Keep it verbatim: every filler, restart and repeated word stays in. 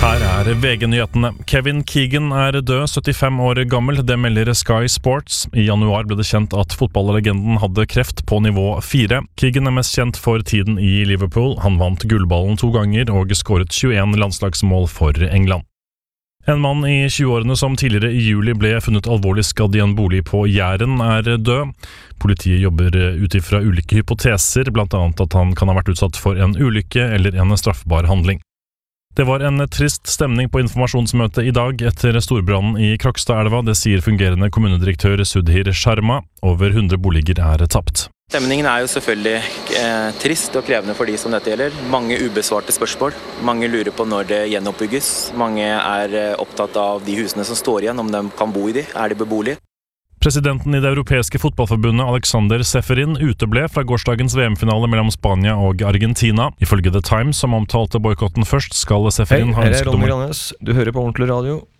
Her er V G-nyhetene. Kevin Keegan er død, syttifem år gammel. Det melder Sky Sports. I januar ble det kjent at fotballlegenden hadde kreft på nivå fire. Keegan er mest kjent for tiden i Liverpool. Han vant gullballen to ganger og skåret tjueen landslagsmål for England. En mann i tjueårene som tidligere i juli ble funnet alvorlig skadd i en bolig på Jæren er død. Politiet jobber ut ifra ulike hypoteser, blant annet at han kan ha vært utsatt for en ulykke eller en straffbar handling. Det var en trist stemning på informasjonsmøtet i dag etter storbrannen i Krokstadelva. Det sier fungerende kommunedirektør Sudhir Sharma. Over hundre boliger er tapt. Stemningen er jo selvfølgelig eh, trist og krevende for de som dette gjelder. Mange ubesvarte spørsmål. Mange lurer på når det gjenoppbygges. Mange er eh, opptatt av de husene som står igjen, om de kan bo i de. Er de beboelige? Presidenten i det europeiske fotballforbundet, Alexander Seferin, uteble fra gårsdagens V M-finale mellom Spania og Argentina. Ifølge The Times, som omtalte boikotten først, skal Seferin Hei, ha her er ønsket Ronny om... Grannes. Du hører på Ordentlig Radio.